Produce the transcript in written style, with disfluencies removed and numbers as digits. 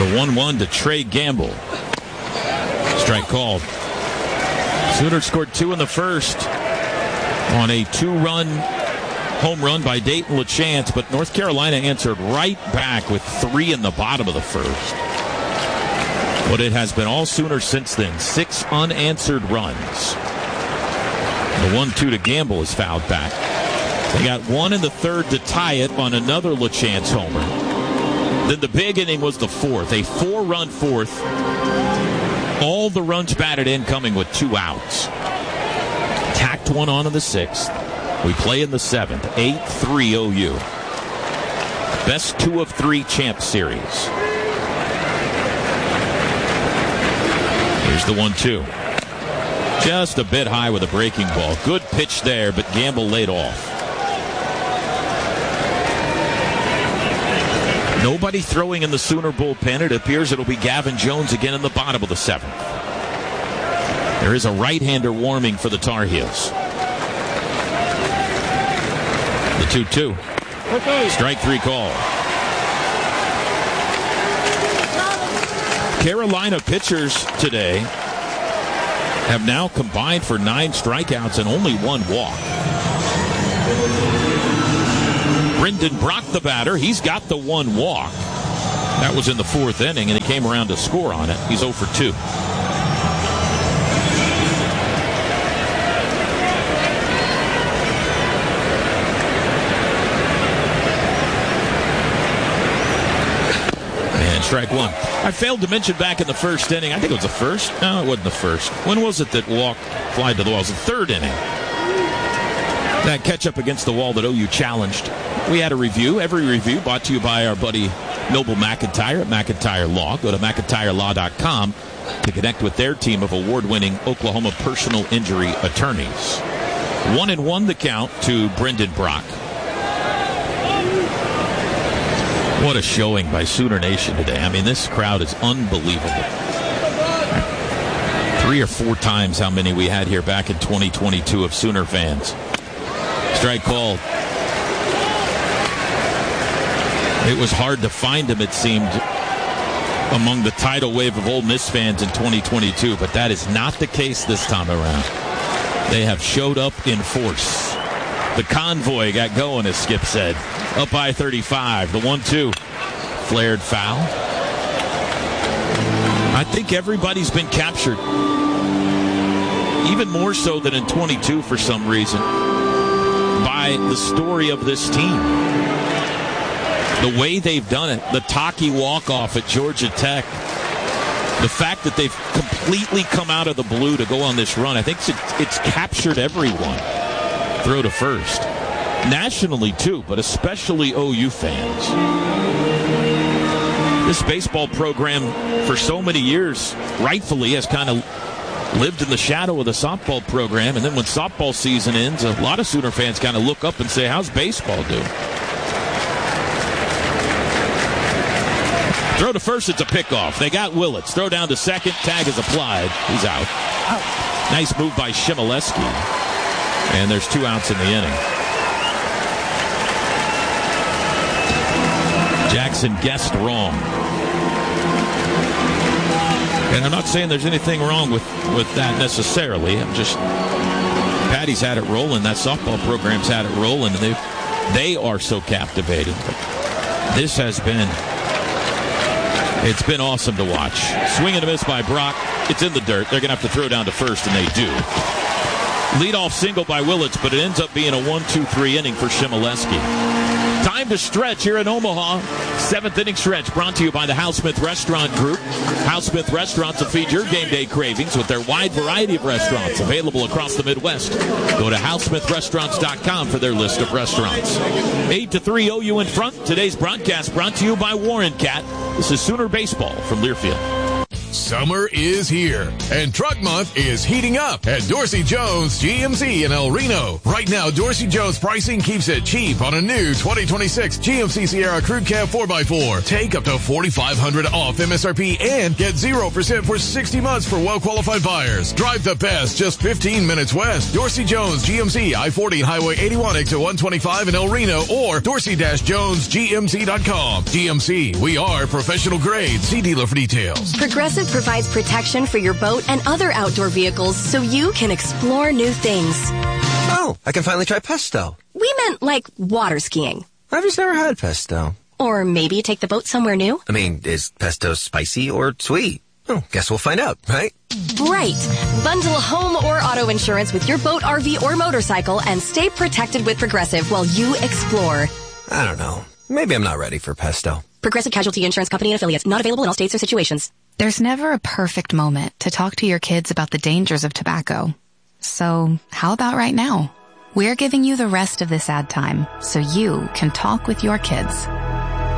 1-1 to Trey Gamble. Strike called. Sooners scored 2 in the first on a 2-run home run by Dayton LaChance, but North Carolina answered right back with 3 in the bottom of the first. But it has been all Sooners since then. 6 unanswered runs. The 1-2 to Gamble is fouled back. They got 1 in the third to tie it on another LaChance homer. Then the big inning was the fourth, a 4-run fourth. All the runs batted in, coming with 2 outs. Tacked one on in the 6th. We play in the 7th. 8-3 OU. Best 2 of 3 champ series. Here's the 1-2. Just a bit high with a breaking ball. Good pitch there, but Gamble laid off. Nobody throwing in the Sooner bullpen. It appears it'll be Gavin Jones again in the bottom of the 7th. There is a right-hander warming for the Tar Heels. The 2-2. Strike 3 call. Carolina pitchers today have now combined for 9 strikeouts and only 1 walk. Brendan Brock, the batter, he's got the 1 walk. That was in the 4th inning, and he came around to score on it. He's 0 for 2. And strike 1. I failed to mention back in the 1st inning, I think it was the 1st. No, it wasn't the 1st. When was it that Walk flied to the wall? It was the 3rd inning. That catch up against the wall that OU challenged. We had a review. Every review brought to you by our buddy Noble McIntyre at McIntyre Law. Go to McIntyreLaw.com to connect with their team of award-winning Oklahoma personal injury attorneys. 1-1 the count to Brendan Brock. What a showing by Sooner Nation today. I mean, this crowd is unbelievable. 3 or 4 times how many we had here back in 2022 of Sooner fans. Strike called. It was hard to find him, it seemed, among the tidal wave of Ole Miss fans in 2022, but that is not the case this time around. They have showed up in force. The convoy got going, as Skip said. Up I-35, the 1-2. Flared foul. I think everybody's been captured. Even more so than in 22 for some reason. By the story of this team. The way they've done it. The Taki walk-off at Georgia Tech. The fact that they've completely come out of the blue to go on this run. I think it's captured everyone. Throw to first. Nationally, too, but especially OU fans. This baseball program, for so many years, rightfully has kind of lived in the shadow of the softball program. And then when softball season ends, a lot of Sooner fans kind of look up and say, how's baseball doing? Throw to first, it's a pickoff. They got Willits. Throw down to second. Tag is applied. He's out. Nice move by Shimoleski. And there's 2 outs in the inning. Jackson guessed wrong. And I'm not saying there's anything wrong with that necessarily. I'm just, Patty's had it rolling. That softball program's had it rolling. And they are so captivating. This has been, it's been awesome to watch. Swing and a miss by Brock. It's in the dirt. They're going to have to throw down to first, and they do. Leadoff single by Willits, but it ends up being a 1-2-3 inning for Shimoleski. Time to stretch here in Omaha. 7th inning stretch brought to you by the Hal Smith Restaurant Group. Hal Smith Restaurants will feed your game day cravings with their wide variety of restaurants available across the Midwest. Go to HalSmithRestaurants.com for their list of restaurants. 8-3 OU in front. Today's broadcast brought to you by Warren Cat. This is Sooner Baseball from Learfield. Summer is here, and Truck Month is heating up at Dorsey Jones GMC in El Reno. Right now, Dorsey Jones pricing keeps it cheap on a new 2026 GMC Sierra Crew Cab 4x4. Take up to $4,500 off MSRP and get 0% for 60 months for well-qualified buyers. Drive the best just 15 minutes west. Dorsey Jones GMC, I-40 and Highway 81, exit 125 in El Reno, or dorsey-jonesgmc.com. GMC, we are professional grade. See dealer for details. Progressive provides protection for your boat and other outdoor vehicles so you can explore new things. Oh, I can finally try pesto. We meant like water skiing. I've just never had pesto. Or maybe take the boat somewhere new. I mean, is pesto spicy or sweet? Oh, guess we'll find out, right? Right. Bundle home or auto insurance with your boat, RV, or motorcycle and stay protected with Progressive while you explore. I don't know. Maybe I'm not ready for pesto. Progressive Casualty Insurance Company and Affiliates. Not available in all states or situations. There's never a perfect moment to talk to your kids about the dangers of tobacco. So how about right now? We're giving you the rest of this ad time so you can talk with your kids.